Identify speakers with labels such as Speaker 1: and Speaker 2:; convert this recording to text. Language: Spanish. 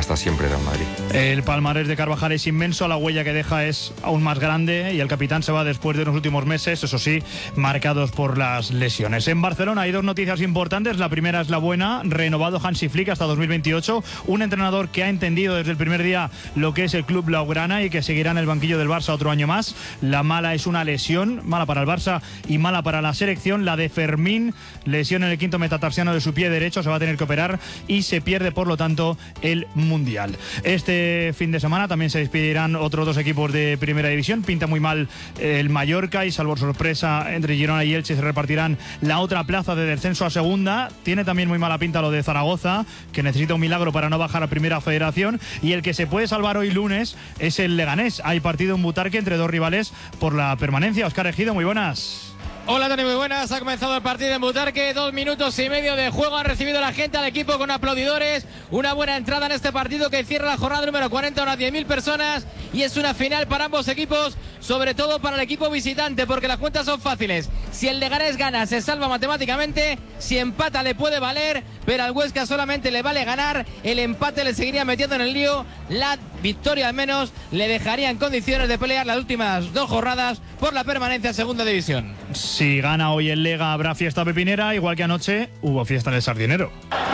Speaker 1: hasta siempre Real Madrid.
Speaker 2: El palmarés de Carvajal es inmenso, la huella que deja es aún más grande y el capitán se va después de los últimos meses, eso sí, marcados por las lesiones. En Barcelona hay dos noticias importantes. La primera es la buena, renovado Hansi Flick hasta 2028, un entrenador que ha entendido desde el primer día lo que es el club blaugrana y que seguirá en el banquillo del Barça otro año más. La mala es una lesión, mala para el Barça y mala para la selección, la de Fermín, lesión en el quinto metatarsiano de su pie derecho, se va a tener que operar y se pierde por lo tanto el Mundial. Este fin de semana también se despedirán otros dos equipos de Primera División. Pinta muy mal el Mallorca y salvo sorpresa entre Girona y Elche se repartirán la otra plaza de descenso a segunda. Tiene también muy mala pinta lo de Zaragoza, que necesita un milagro para no bajar a Primera Federación, y el que se puede salvar hoy lunes es el Leganés. Hay partido en Butarque entre dos rivales por la permanencia. Óscar Ejido, muy buenas.
Speaker 3: Hola Tony, muy buenas. Ha comenzado el partido en Butarque, 2 minutos y medio de juego. Han recibido la gente al equipo con aplaudidores. Una buena entrada en este partido que cierra la jornada número 40, unas 10.000 personas. Y es una final para ambos equipos, sobre todo para el equipo visitante, porque las cuentas son fáciles. Si el Leganés gana, se salva matemáticamente. Si empata, le puede valer, pero al Huesca solamente le vale ganar. El empate le seguiría metiendo en el lío. La victoria al menos le dejaría en condiciones de pelear las últimas 2 jornadas por la permanencia en segunda división.
Speaker 2: Si gana hoy el Lega habrá fiesta pepinera, igual que anoche hubo fiesta en el Sardinero.